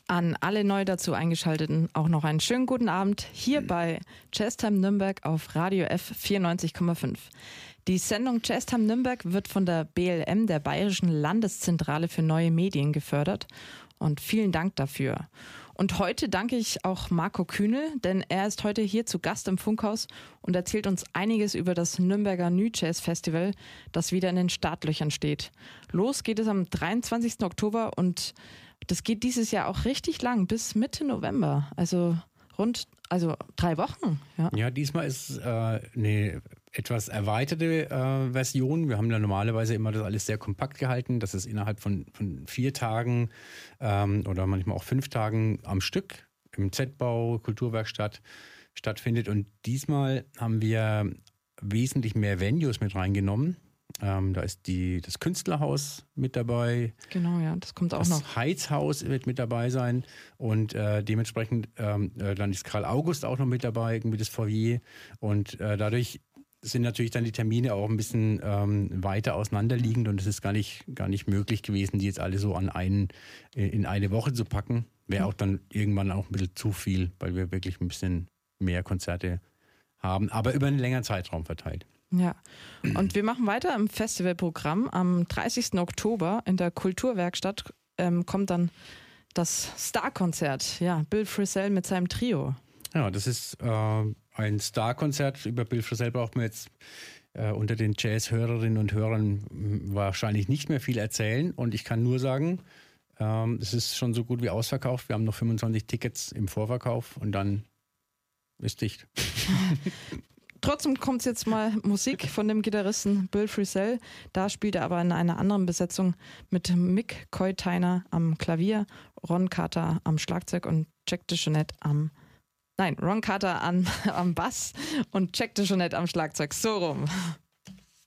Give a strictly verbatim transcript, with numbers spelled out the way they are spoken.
An alle neu dazu Eingeschalteten auch noch einen schönen guten Abend hier bei Jazztime Nürnberg auf Radio F vierundneunzig Komma fünf. Die Sendung Jazztime Nürnberg wird von der B L M, der Bayerischen Landeszentrale für neue Medien, gefördert. Und vielen Dank dafür. Und heute danke ich auch Marco Kühnel, denn er ist heute hier zu Gast im Funkhaus und erzählt uns einiges über das Nürnberger New Jazz Festival, das wieder in den Startlöchern steht. Los geht es am dreiundzwanzigsten Oktober und das geht dieses Jahr auch richtig lang, bis Mitte November. Also rund, also drei Wochen. Ja, ja diesmal ist äh, eine etwas erweiterte äh, Version. Wir haben ja normalerweise immer das alles sehr kompakt gehalten, dass es innerhalb von, von vier Tagen ähm, oder manchmal auch fünf Tagen am Stück im Z-Bau, Kulturwerkstatt stattfindet. Und diesmal haben wir wesentlich mehr Venues mit reingenommen. Ähm, da ist die, das Künstlerhaus mit dabei. Genau, ja, das kommt auch das noch. Das Heizhaus wird mit dabei sein und äh, dementsprechend ähm, äh, dann ist Karl August auch noch mit dabei, irgendwie das Foyer. Und äh, dadurch sind natürlich dann die Termine auch ein bisschen ähm, weiter auseinanderliegend und es ist gar nicht, gar nicht möglich gewesen, die jetzt alle so an einen, in eine Woche zu packen. Wäre auch dann irgendwann auch ein bisschen zu viel, weil wir wirklich ein bisschen mehr Konzerte haben, aber über einen längeren Zeitraum verteilt. Ja, und wir machen weiter im Festivalprogramm. Am dreißigsten Oktober in der Kulturwerkstatt ähm, kommt dann das Starkonzert. Ja, Bill Frisell mit seinem Trio. Ja, das ist äh, ein Starkonzert. Über Bill Frisell braucht man jetzt äh, unter den Jazz-Hörerinnen und Hörern wahrscheinlich nicht mehr viel erzählen. Und ich kann nur sagen, ähm, es ist schon so gut wie ausverkauft. Wir haben noch fünfundzwanzig Tickets im Vorverkauf und dann ist dicht. Trotzdem kommt jetzt mal Musik von dem Gitarristen Bill Frisell. Da spielt er aber in einer anderen Besetzung mit Mick Koiteiner am Klavier, Ron Carter am Schlagzeug und Jack DeJohnette am Nein, Ron Carter am, am Bass und Jack DeJohnette am Schlagzeug. So rum.